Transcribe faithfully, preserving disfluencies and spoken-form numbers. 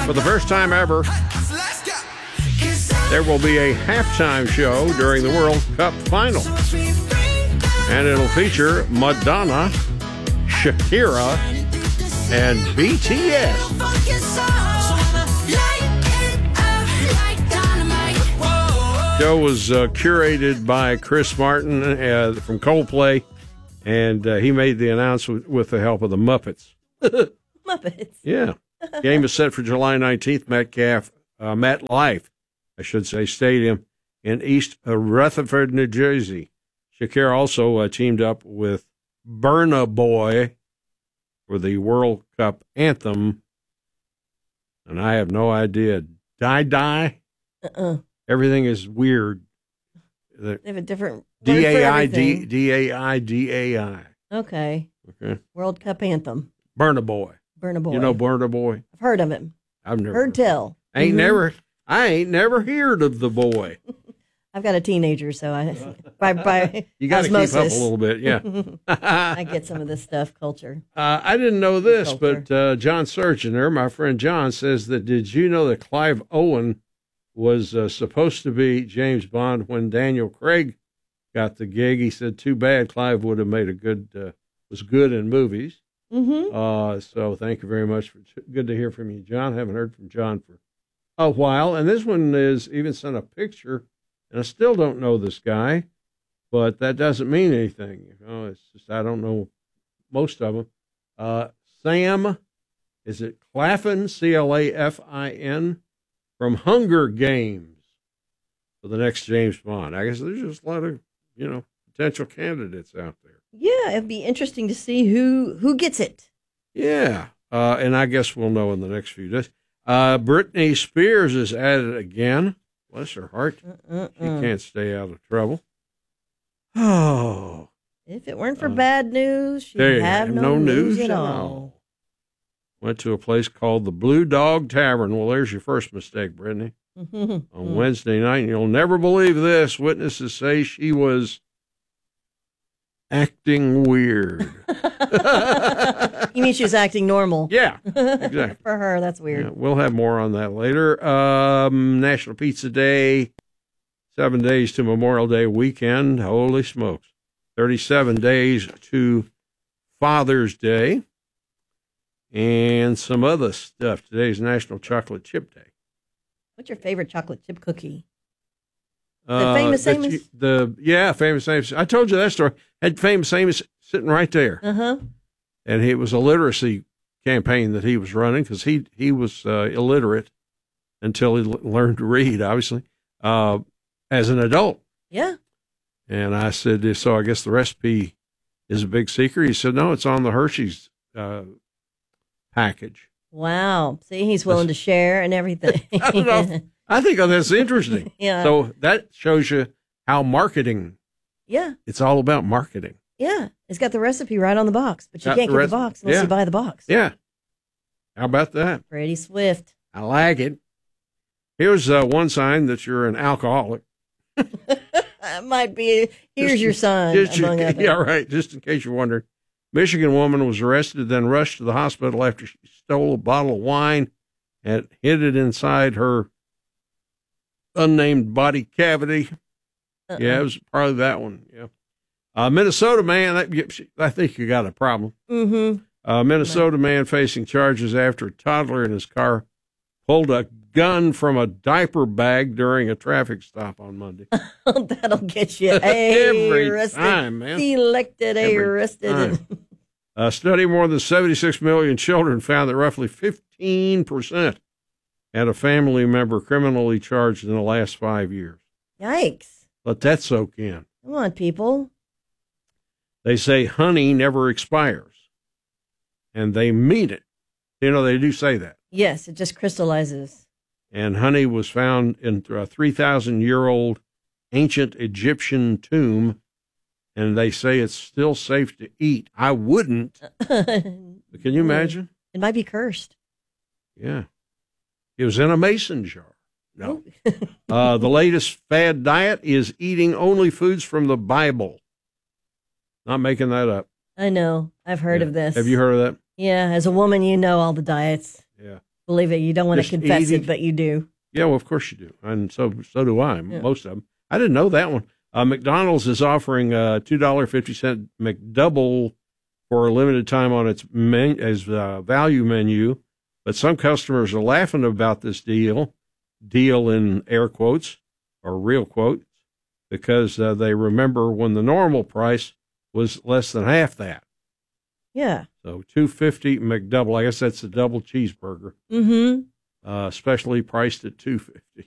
For the first time ever, there will be a halftime show during the World Cup final. And it'll feature Madonna, Shakira, and B T S. Show was uh, curated by Chris Martin uh, from Coldplay, and uh, he made the announcement with the help of the Muppets. Muppets. Yeah. Game is set for July nineteenth, Metcalf, uh, MetLife, I should say, Stadium in East Rutherford, New Jersey. Shakira also uh, teamed up with Burna Boy for the World Cup anthem, and I have no idea. Die Die? Uh-uh. Everything is weird. They have a different D A I D D A I D A I. Okay. Okay. World Cup anthem. Burna Boy. Burna Boy. You know Burna Boy? I've heard of him. I've never heard tell. Ain't mm-hmm. never. I ain't never heard of the boy. I've got a teenager, so I by by you got to keep up a little bit, yeah. I get some of this stuff, culture. Uh, I didn't know this, culture. but uh, John Surgener, my friend John, says that did you know that Clive Owen was uh, supposed to be James Bond when Daniel Craig got the gig? He said, "Too bad, Clive would have made a good uh, was good in movies." Mm-hmm. Uh, so thank you very much. For good to hear from you, John. Haven't heard from John for a while, and this one is even sent a picture. And I still don't know this guy, but that doesn't mean anything. You know, it's just I don't know most of them. Uh, Sam, is it Claflin, C L A F I N, from Hunger Games for the next James Bond. I guess there's just a lot of, you know, potential candidates out there. Yeah, it'd be interesting to see who, who gets it. Yeah, uh, and I guess we'll know in the next few days. Uh, Britney Spears is at it again. Bless her heart. Uh-uh-uh. She can't stay out of trouble. Oh. If it weren't for uh, bad news, she'd have no, no news, news at all. all. Went to a place called the Blue Dog Tavern. Well, there's your first mistake, Brittany. On Wednesday night, and you'll never believe this, witnesses say she was acting weird. You mean she was acting normal? Yeah, exactly. For her, that's weird. Yeah, we'll have more on that later. Um, National Pizza Day, seven days to Memorial Day weekend. Holy smokes. thirty-seven days to Father's Day. And some other stuff. Today's National Chocolate Chip Day. What's your favorite chocolate chip cookie? The Uh, famous the, Amos? The, yeah, famous Amos. I told you that story. Had famous Amos sitting right there. Uh-huh. And it was a literacy campaign that he was running because he, he was uh, illiterate until he l- learned to read, obviously, uh, as an adult. Yeah. And I said, so I guess the recipe is a big secret. He said, no, it's on the Hershey's uh, package. Wow. See, he's willing That's, to share and everything. I don't know. I think that's interesting. Yeah. So that shows you how marketing. Yeah. It's all about marketing. Yeah. It's got the recipe right on the box, but you Got can't the get rec- the box unless yeah. you buy the box. Yeah. How about that? Pretty swift. I like it. Here's uh, one sign that you're an alcoholic. It might be, here's Just- your sign, just- among others. Yeah, right. Just in case you're wondering. Michigan woman was arrested, then rushed to the hospital after she stole a bottle of wine and hid it inside her unnamed body cavity. Uh-uh. Yeah, it was probably that one. Yeah. Uh, Minnesota man, that, I think you got a problem. Mm-hmm. Uh, Minnesota man facing charges after a toddler in his car pulled a gun from a diaper bag during a traffic stop on Monday. That'll get you. Hey, Every arrested. time, man. Elected, hey, Every arrested. time. A study of more than seventy-six million children found that roughly fifteen percent had a family member criminally charged in the last five years. Yikes. Let that soak in. Come on, people. They say honey never expires, and they mean it. You know, they do say that. Yes, it just crystallizes. And honey was found in a three thousand year old ancient Egyptian tomb, and they say it's still safe to eat. I wouldn't. Can you imagine? It might be cursed. Yeah. It was in a mason jar. No. uh, the latest fad diet is eating only foods from the Bible. Not making that up. I know. I've heard Yeah. of this. Have you heard of that? Yeah. As a woman, you know all the diets. Yeah. Believe it, you don't want to Just confess eating- it, but you do. Yeah, well, of course you do, and so so do I. Yeah. Most of them. I didn't know that one. Uh, McDonald's is offering a two dollar fifty cent McDouble for a limited time on its men- as a value menu, but some customers are laughing about this deal, deal in air quotes or real quotes, because uh, they remember when the normal price was less than half that. Yeah. So two fifty McDouble. I guess that's a double cheeseburger, Mm-hmm. uh, specially priced at two fifty.